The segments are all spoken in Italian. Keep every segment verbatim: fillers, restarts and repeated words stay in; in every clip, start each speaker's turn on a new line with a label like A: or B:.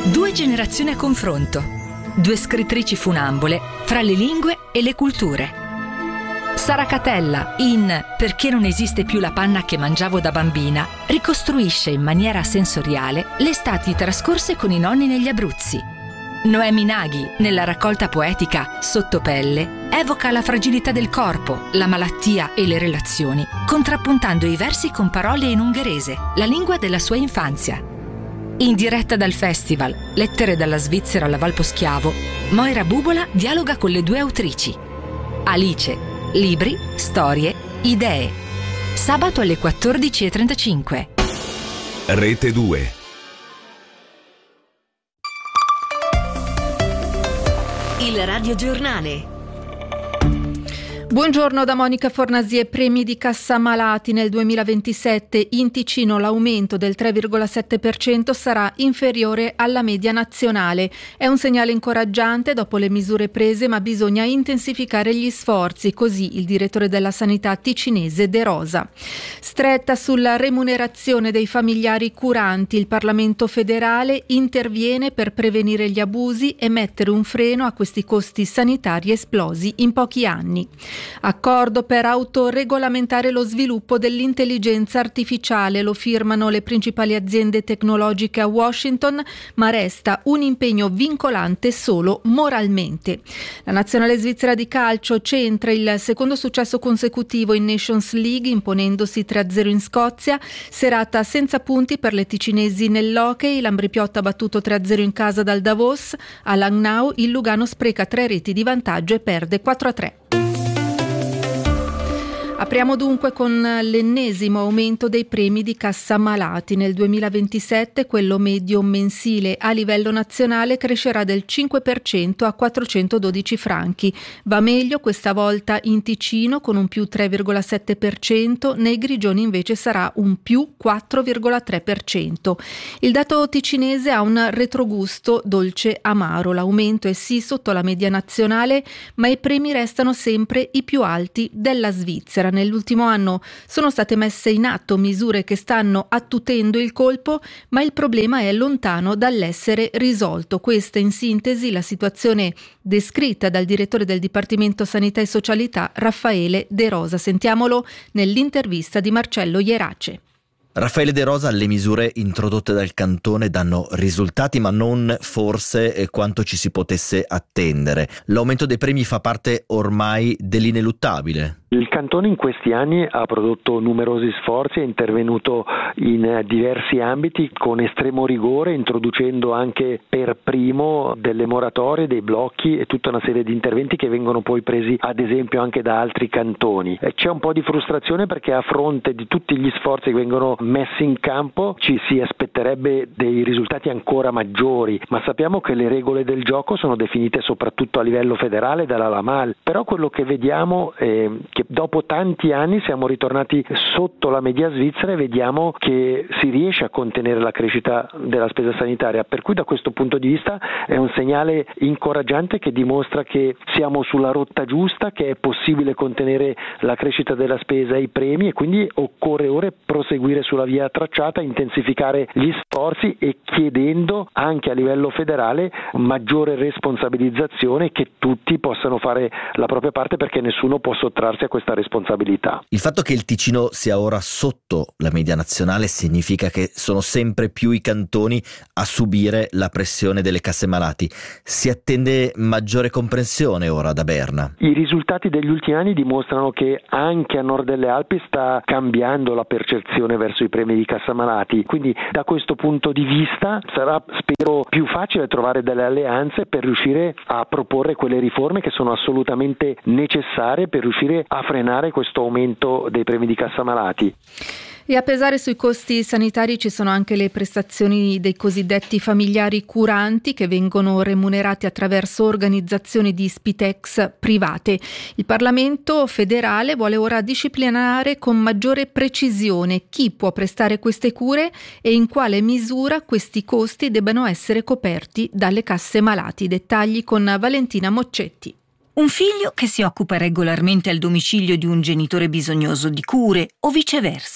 A: Due generazioni a confronto, due scrittrici funambole fra le lingue e le culture. Sara Catella, in Perché non esiste più la panna che mangiavo da bambina, ricostruisce in maniera sensoriale le estati trascorse con i nonni negli Abruzzi. Noemi Naghi, nella raccolta poetica Sottopelle, evoca la fragilità del corpo, la malattia e le relazioni, contrappuntando i versi con parole in ungherese, la lingua della sua infanzia. In diretta dal festival Lettere dalla Svizzera alla Valposchiavo, Moira Bubola dialoga con le due autrici. Alice, libri, storie, idee. Sabato alle quattordici e trentacinque.
B: Rete due.
C: Il radiogiornale.
D: Buongiorno da Monica Fornasie. Premi di cassa malati nel duemilaventisette. In Ticino l'aumento del tre virgola sette per cento sarà inferiore alla media nazionale. È un segnale incoraggiante dopo le misure prese, ma bisogna intensificare gli sforzi, così il direttore della sanità ticinese De Rosa. Stretta sulla remunerazione dei familiari curanti, il Parlamento federale interviene per prevenire gli abusi e mettere un freno a questi costi sanitari esplosi in pochi anni. Accordo per autoregolamentare lo sviluppo dell'intelligenza artificiale, lo firmano le principali aziende tecnologiche a Washington, ma resta un impegno vincolante solo moralmente. La nazionale svizzera di calcio centra il secondo successo consecutivo in Nations League, imponendosi tre a zero in Scozia, serata senza punti per le ticinesi nell'hockey, l'Ambripiotta ha battuto tre a zero in casa dal Davos, a Langnau il Lugano spreca tre reti di vantaggio e perde quattro a tre. Apriamo dunque con l'ennesimo aumento dei premi di cassa malati. Nel duemilaventisette quello medio mensile a livello nazionale crescerà del cinque per cento a quattrocentododici franchi. Va meglio questa volta in Ticino con un più tre virgola sette per cento, nei Grigioni invece sarà un più quattro virgola tre per cento. Il dato ticinese ha un retrogusto dolce amaro. L'aumento è sì sotto la media nazionale, ma i premi restano sempre i più alti della Svizzera. Nell'ultimo anno sono state messe in atto misure che stanno attutendo il colpo, ma il problema è lontano dall'essere risolto. Questa in sintesi la situazione descritta dal direttore del Dipartimento Sanità e Socialità, Raffaele De Rosa. Sentiamolo nell'intervista di Marcello Ierace.
E: Raffaele De Rosa, le misure introdotte dal cantone danno risultati, ma non forse quanto ci si potesse attendere. L'aumento dei premi fa parte ormai dell'ineluttabile.
F: Il cantone in questi anni ha prodotto numerosi sforzi, è intervenuto in diversi ambiti con estremo rigore, introducendo anche per primo delle moratorie, dei blocchi e tutta una serie di interventi che vengono poi presi ad esempio anche da altri cantoni. C'è un po' di frustrazione perché a fronte di tutti gli sforzi che vengono messi in campo ci si aspetterebbe dei risultati ancora maggiori, ma sappiamo che le regole del gioco sono definite soprattutto a livello federale dalla LAMAL. Però quello che vediamo è che dopo tanti anni siamo ritornati sotto la media svizzera e vediamo che si riesce a contenere la crescita della spesa sanitaria, per cui da questo punto di vista è un segnale incoraggiante che dimostra che siamo sulla rotta giusta, che è possibile contenere la crescita della spesa e i premi, e quindi occorre ora proseguire sulla via tracciata, intensificare gli sforzi e chiedendo anche a livello federale maggiore responsabilizzazione, che tutti possano fare la propria parte perché nessuno può sottrarsi a questa responsabilità.
E: Il fatto che il Ticino sia ora sotto la media nazionale significa che sono sempre più i cantoni a subire la pressione delle casse malati. Si attende maggiore comprensione ora da Berna.
F: I risultati degli ultimi anni dimostrano che anche a nord delle Alpi sta cambiando la percezione verso i premi di cassa malati, quindi da questo punto di vista sarà, spero, più facile trovare delle alleanze per riuscire a proporre quelle riforme che sono assolutamente necessarie per riuscire a frenare questo aumento dei premi di cassa malati.
D: E a pesare sui costi sanitari ci sono anche le prestazioni dei cosiddetti familiari curanti, che vengono remunerati attraverso organizzazioni di Spitex private. Il Parlamento federale vuole ora disciplinare con maggiore precisione chi può prestare queste cure e in quale misura questi costi debbano essere coperti dalle casse malati. Dettagli con Valentina Moccetti.
C: Un figlio che si occupa regolarmente al domicilio di un genitore bisognoso di cure o viceversa.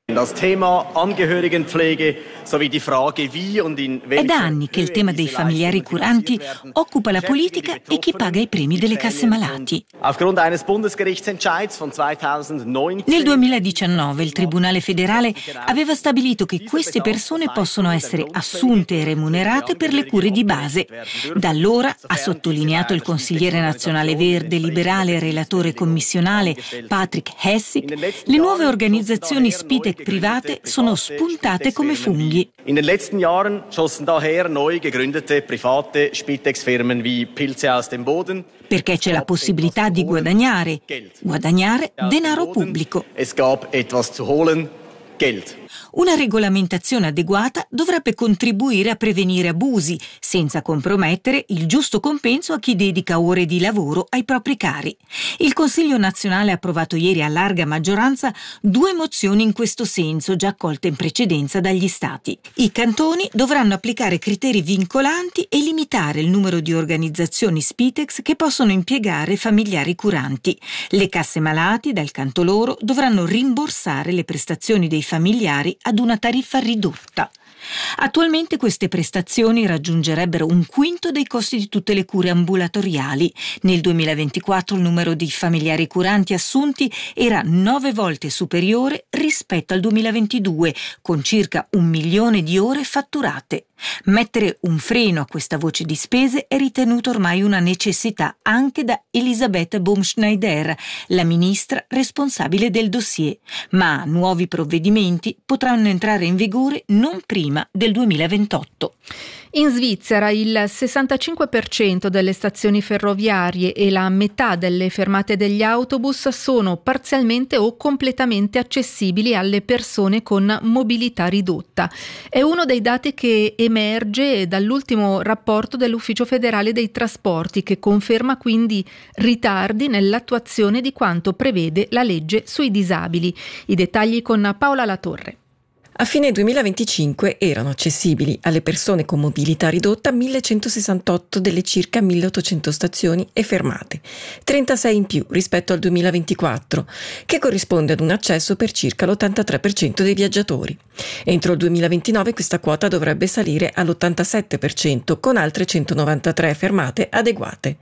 G: Das Thema Angehörigenpflege sowie die Frage wie und in
H: È da anni che il tema dei familiari curanti occupa la politica e chi paga i premi delle casse malati.
G: Aufgrund eines Bundesgerichtsentscheids von zweitausendneunzehn
H: Nel duemiladiciannove il Tribunale federale aveva stabilito che queste persone possono essere assunte e remunerate per le cure di base. Da allora, ha sottolineato il consigliere nazionale verde, liberale e relatore commissionale Patrick Hessig, le nuove organizzazioni Spitex private sono spuntate come funghi.
G: In den letzten Jahren schossen daher neu gegründete private Spitex-Firmen wie Pilze aus dem Boden.
H: Perché c'è la possibilità di guadagnare, guadagnare denaro pubblico.
G: Es gab etwas zu holen, Geld.
H: Una regolamentazione adeguata dovrebbe contribuire a prevenire abusi, senza compromettere il giusto compenso a chi dedica ore di lavoro ai propri cari. Il Consiglio nazionale ha approvato ieri a larga maggioranza due mozioni in questo senso, già accolte in precedenza dagli Stati. I cantoni dovranno applicare criteri vincolanti e limitare il numero di organizzazioni Spitex che possono impiegare familiari curanti. Le casse malati, dal canto loro, dovranno rimborsare le prestazioni dei familiari ad una tariffa ridotta. Attualmente queste prestazioni raggiungerebbero un quinto dei costi di tutte le cure ambulatoriali. Nel duemilaventiquattro il numero di familiari curanti assunti era nove volte superiore rispetto al duemilaventidue, con circa un milione di ore fatturate. Mettere un freno a questa voce di spese è ritenuto ormai una necessità anche da Elisabeth Baumschneider, la ministra responsabile del dossier, ma nuovi provvedimenti potranno entrare in vigore non prima del duemilaventotto.
D: In Svizzera il sessantacinque per cento delle stazioni ferroviarie e la metà delle fermate degli autobus sono parzialmente o completamente accessibili alle persone con mobilità ridotta. È uno dei dati che emerge dall'ultimo rapporto dell'Ufficio federale dei trasporti, che conferma quindi ritardi nell'attuazione di quanto prevede la legge sui disabili. I dettagli con Paola Latorre.
I: A fine duemilaventicinque erano accessibili alle persone con mobilità ridotta millecentosessantotto delle circa milleottocento stazioni e fermate, trentasei in più rispetto al duemilaventiquattro, che corrisponde ad un accesso per circa l'ottantatré per cento dei viaggiatori. Entro il duemilaventinove questa quota dovrebbe salire all'ottantasette per cento, con altre centonovantatré fermate adeguate.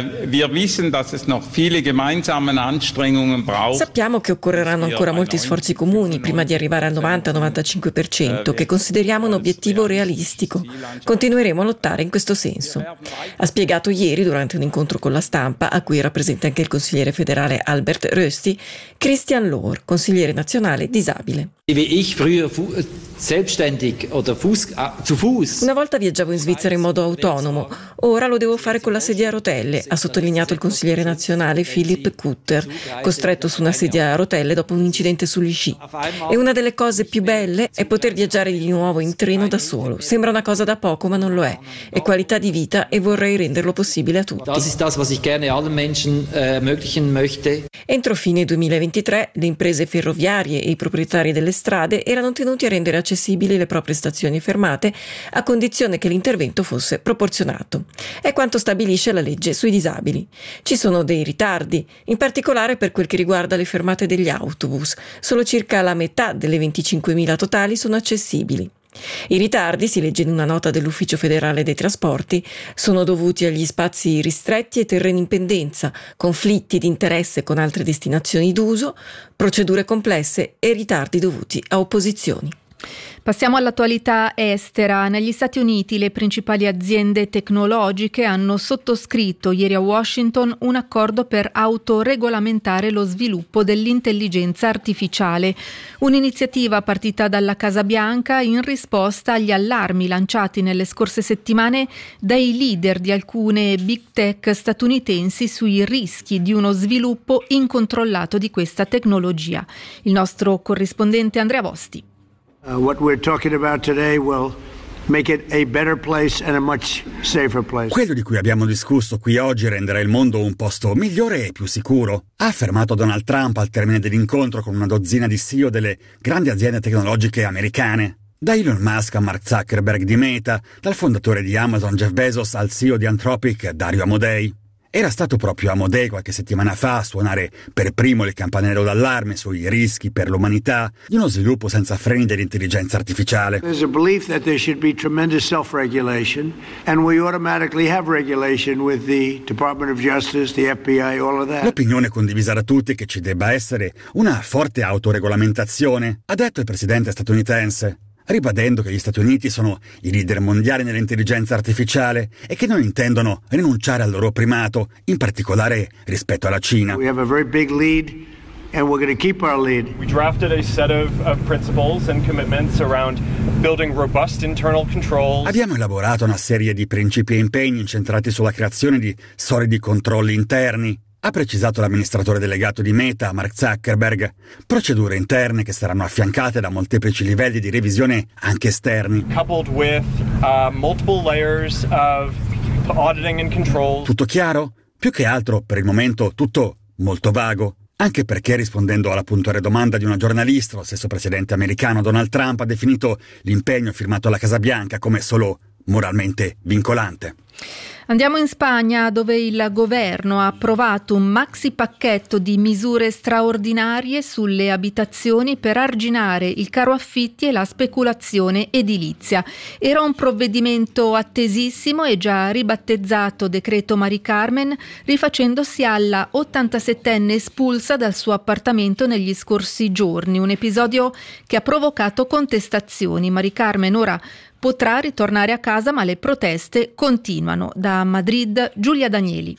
I: Sappiamo che occorreranno ancora molti sforzi comuni prima di arrivare al novanta novantacinque per cento, che consideriamo un obiettivo realistico. Continueremo a lottare in questo senso. Ha spiegato ieri, durante un incontro con la stampa, a cui era presente anche il consigliere federale Albert Rösti, Christian Lohr, consigliere nazionale disabile. Una volta viaggiavo in Svizzera in modo autonomo, ora lo devo fare con la sedia a rotelle, ha sottolineato il consigliere nazionale Philipp Kutter, costretto su una sedia a rotelle dopo un incidente sugli sci. E una delle cose più belle è poter viaggiare di nuovo in treno da solo. Sembra una cosa da poco, ma non lo è. È qualità di vita e vorrei renderlo possibile a tutti. Entro fine duemilaventitré le imprese ferroviarie e i proprietari delle strade erano tenuti a rendere accessibili le proprie stazioni fermate a condizione che l'intervento fosse proporzionato. È quanto stabilisce la legge sui disabili. Ci sono dei ritardi, in particolare per quel che riguarda le fermate degli autobus. Solo circa la metà delle venticinquemila totali sono accessibili. I ritardi, si legge in una nota dell'Ufficio federale dei trasporti, sono dovuti agli spazi ristretti e terreni in pendenza, conflitti di interesse con altre destinazioni d'uso, procedure complesse e ritardi dovuti a opposizioni.
D: Passiamo all'attualità estera. Negli Stati Uniti le principali aziende tecnologiche hanno sottoscritto ieri a Washington un accordo per autoregolamentare lo sviluppo dell'intelligenza artificiale, un'iniziativa partita dalla Casa Bianca in risposta agli allarmi lanciati nelle scorse settimane dai leader di alcune big tech statunitensi sui rischi di uno sviluppo incontrollato di questa tecnologia. Il nostro corrispondente Andrea Vosti.
J: Uh, what we're talking about today will make it a better place and a much safer place.
K: Quello di cui abbiamo discusso qui oggi renderà il mondo un posto migliore e più sicuro, ha affermato Donald Trump al termine dell'incontro con una dozzina di C E O delle grandi aziende tecnologiche americane. Da Elon Musk a Mark Zuckerberg di Meta, dal fondatore di Amazon Jeff Bezos al C E O di Anthropic Dario Amodei. Era stato proprio Amodei qualche settimana fa a suonare per primo il campanello d'allarme sui rischi per l'umanità di uno sviluppo senza freni dell'intelligenza artificiale.
J: There's a belief that there should be tremendous self-regulation, and we automatically have regulation with the Department of Justice, the F B I, all of that.
K: L'opinione condivisa da tutti è che ci debba essere una forte autoregolamentazione, ha detto il presidente statunitense, ribadendo che gli Stati Uniti sono i leader mondiali nell'intelligenza artificiale e che non intendono rinunciare al loro primato, in particolare rispetto alla Cina.
J: We have a very big lead and we're going to keep our lead.
L: We drafted a set of, of principles and commitments around building robust internal controls.
K: Abbiamo elaborato una serie di principi e impegni incentrati sulla creazione di solidi controlli interni, ha precisato l'amministratore delegato di Meta, Mark Zuckerberg, procedure interne che saranno affiancate da molteplici livelli di revisione anche esterni.
L: Coupled with uh, multiple layers of auditing and control.
K: Tutto chiaro? Più che altro, per il momento, tutto molto vago. Anche perché, rispondendo alla puntuale domanda di una giornalista, lo stesso presidente americano Donald Trump ha definito l'impegno firmato alla Casa Bianca come solo moralmente vincolante.
D: Andiamo in Spagna, dove il governo ha approvato un maxi pacchetto di misure straordinarie sulle abitazioni per arginare il caro affitti e la speculazione edilizia. Era un provvedimento attesissimo e già ribattezzato decreto Mari Carmen, rifacendosi alla ottantasettenne espulsa dal suo appartamento negli scorsi giorni, un episodio che ha provocato contestazioni. Mari Carmen ora potrà ritornare a casa, ma le proteste continuano. Da Madrid, Giulia Danieli.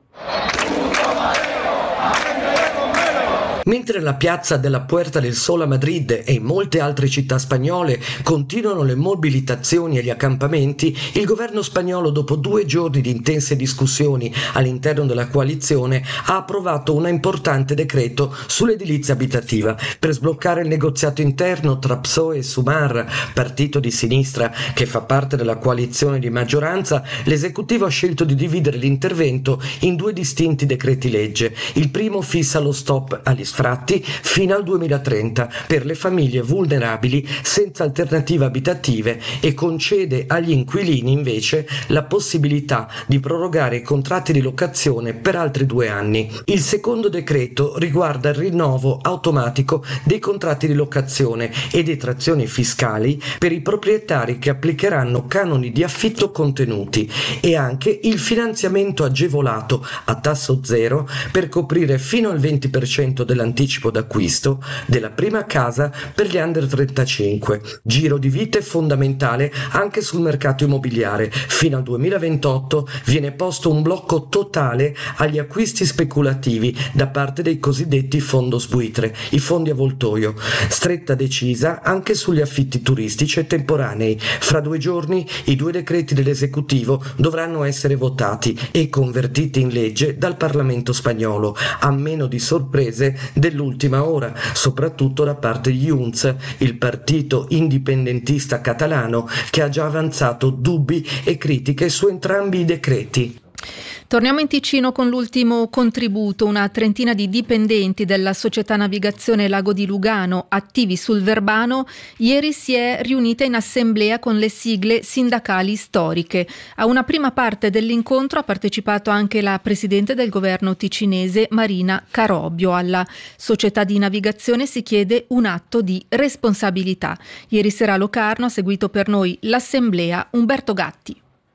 M: Mentre la piazza della Puerta del Sol a Madrid e in molte altre città spagnole continuano le mobilitazioni e gli accampamenti, il governo spagnolo, dopo due giorni di intense discussioni all'interno della coalizione, ha approvato un importante decreto sull'edilizia abitativa per sbloccare il negoziato interno tra P S O E e Sumar, partito di sinistra che fa parte della coalizione di maggioranza. L'esecutivo ha scelto di dividere l'intervento in due distinti decreti legge. Il primo fissa lo stop agli sfratti fino al duemilatrenta per le famiglie vulnerabili senza alternative abitative e concede agli inquilini invece la possibilità di prorogare i contratti di locazione per altri due anni. Il secondo decreto riguarda il rinnovo automatico dei contratti di locazione e detrazioni fiscali per i proprietari che applicheranno canoni di affitto contenuti e anche il finanziamento agevolato a tasso zero per coprire fino al venti per cento dell'anticipo d'acquisto della prima casa per gli under trentacinque. Giro di vite fondamentale anche sul mercato immobiliare. Fino al duemilaventotto viene posto un blocco totale agli acquisti speculativi da parte dei cosiddetti fondos buitre, i fondi avvoltoio. Stretta decisa anche sugli affitti turistici e temporanei. Fra due giorni i due decreti dell'esecutivo dovranno essere votati e convertiti in legge dal Parlamento spagnolo, a meno di sorprese dell'ultima ora, soprattutto da parte di Junts, il partito indipendentista catalano, che ha già avanzato dubbi e critiche su entrambi i decreti.
D: Torniamo in Ticino con l'ultimo contributo. Una trentina di dipendenti della società navigazione Lago di Lugano, attivi sul Verbano, ieri si è riunita in assemblea con le sigle sindacali storiche. A una prima parte dell'incontro ha partecipato anche la presidente del governo ticinese Marina Carobio. Alla società di navigazione si chiede un atto di responsabilità. Ieri sera a Locarno ha seguito per noi l'assemblea Umberto Gatti.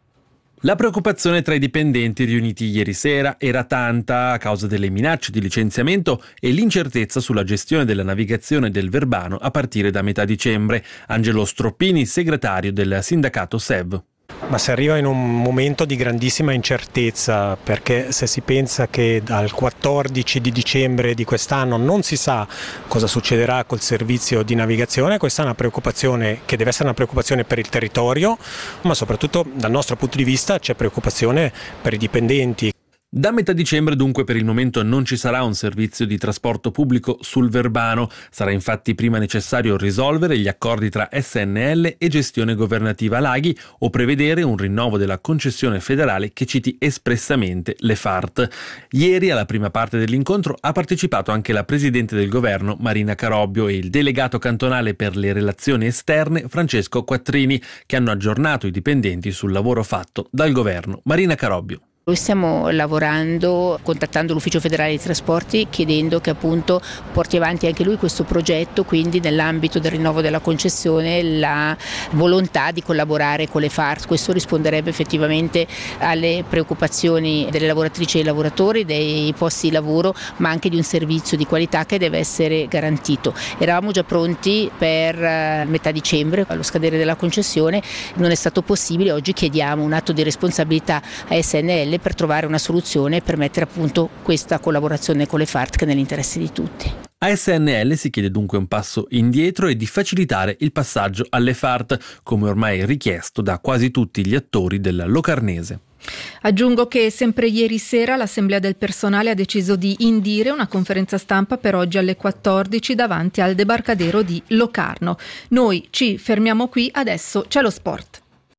N: La preoccupazione tra i dipendenti riuniti ieri sera era tanta a causa delle minacce di licenziamento e l'incertezza sulla gestione della navigazione del Verbano a partire da metà dicembre. Angelo Stroppini, segretario del sindacato S E V.
O: Ma si arriva in un momento di grandissima incertezza, perché se si pensa che dal quattordici di dicembre di quest'anno non si sa cosa succederà col servizio di navigazione, questa è una preoccupazione che deve essere una preoccupazione per il territorio, ma soprattutto dal nostro punto di vista c'è preoccupazione per i dipendenti.
N: Da metà dicembre dunque per il momento non ci sarà un servizio di trasporto pubblico sul Verbano. Sarà infatti prima necessario risolvere gli accordi tra S N L e gestione governativa Laghi o prevedere un rinnovo della concessione federale che citi espressamente le F A R T. Ieri alla prima parte dell'incontro ha partecipato anche la presidente del governo Marina Carobio e il delegato cantonale per le relazioni esterne Francesco Quattrini, che hanno aggiornato i dipendenti sul lavoro fatto dal governo. Marina Carobio.
P: Noi stiamo lavorando, contattando l'Ufficio Federale dei Trasporti, chiedendo che appunto porti avanti anche lui questo progetto, quindi nell'ambito del rinnovo della concessione la volontà di collaborare con le F A R. Questo risponderebbe effettivamente alle preoccupazioni delle lavoratrici e dei lavoratori, dei posti di lavoro, ma anche di un servizio di qualità che deve essere garantito. Eravamo già pronti per metà dicembre, allo scadere della concessione, non è stato possibile. Oggi chiediamo un atto di responsabilità a S N L per trovare una soluzione e permettere appunto questa collaborazione con le F A R che è nell'interesse di tutti.
N: A S N L si chiede dunque un passo indietro e di facilitare il passaggio alle F A R T, come ormai richiesto da quasi tutti gli attori del Locarnese.
D: Aggiungo che sempre ieri sera l'Assemblea del personale ha deciso di indire una conferenza stampa per oggi alle quattordici davanti al debarcadero di Locarno. Noi ci fermiamo qui, adesso c'è lo sport.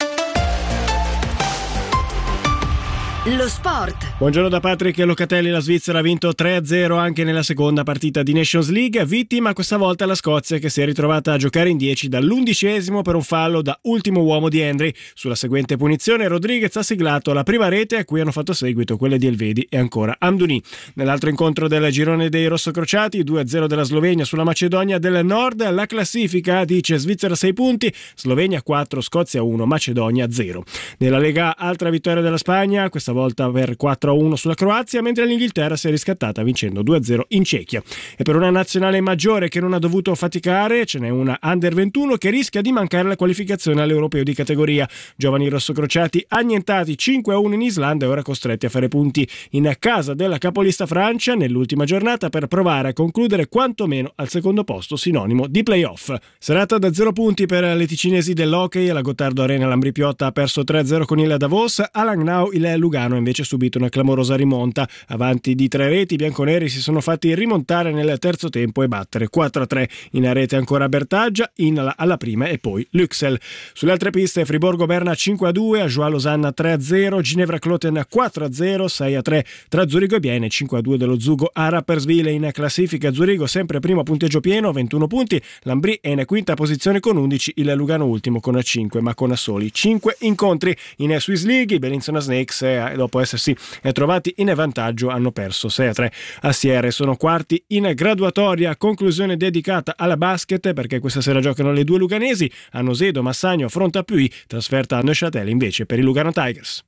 C: Lo sport.
Q: Buongiorno da Patrick Locatelli. La Svizzera ha vinto tre a zero anche nella seconda partita di Nations League, vittima questa volta la Scozia, che si è ritrovata a giocare in dieci dall'undicesimo per un fallo da ultimo uomo di Henry. Sulla seguente punizione Rodriguez ha siglato la prima rete, a cui hanno fatto seguito quelle di Elvedi e ancora Amdouni. Nell'altro incontro del girone dei rossocrociati, due a zero della Slovenia sulla Macedonia del Nord. La classifica dice Svizzera sei punti, Slovenia quattro, Scozia uno, Macedonia zero. Nella Lega A, altra vittoria della Spagna, questa volta per quattro a uno sulla Croazia, mentre l'Inghilterra si è riscattata vincendo due a zero in Cechia. E per una nazionale maggiore che non ha dovuto faticare, ce n'è una under ventuno che rischia di mancare la qualificazione all'Europeo di categoria. Giovani rossocrociati annientati cinque a uno in Islanda e ora costretti a fare punti in casa della capolista Francia nell'ultima giornata per provare a concludere quantomeno al secondo posto, sinonimo di playoff. Serata da zero punti per le ticinesi dell'hockey. La Gottardo Arena l'Ambri Piotta ha perso tre a zero con il Davos. A Langnau il Lugano ha invece subito una clamorosa rimonta. Avanti di tre reti, i bianconeri si sono fatti rimontare nel terzo tempo e battere quattro a tre. In rete ancora Bertaggia, Inala alla prima e poi Luxel. Sulle altre piste Friburgo Berna cinque a due, Ajoie Losanna tre a zero, Ginevra Kloten quattro a zero, sei a tre tra Zurigo e Bienne, cinque a due dello Zugo a Rapperswil. In classifica Zurigo sempre primo a punteggio pieno, ventuno punti, l'Ambri è in quinta posizione con undici, il Lugano ultimo con cinque ma con soli cinque incontri. In Swiss League i Bellinzona Snakes eh, dopo essersi trovati in vantaggio hanno perso sei a tre a Sierre, sono quarti in graduatoria. Conclusione dedicata alla basket, perché questa sera giocano le due luganesi, a Nosedo Massagno affronta Puy, trasferta a Neuchâtel invece per i Lugano Tigers.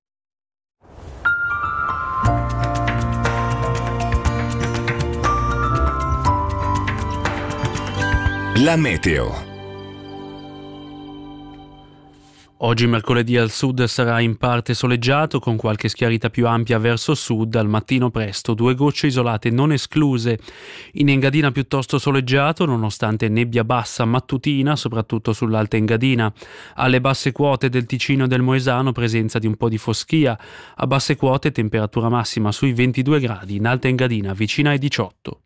B: La meteo.
R: Oggi mercoledì al sud sarà in parte soleggiato con qualche schiarita più ampia verso sud, al mattino presto due gocce isolate non escluse. In Engadina piuttosto soleggiato nonostante nebbia bassa mattutina soprattutto sull'Alta Engadina. Alle basse quote del Ticino e del Moesano presenza di un po' di foschia. A basse quote temperatura massima sui ventidue gradi, in Alta Engadina vicina ai diciotto.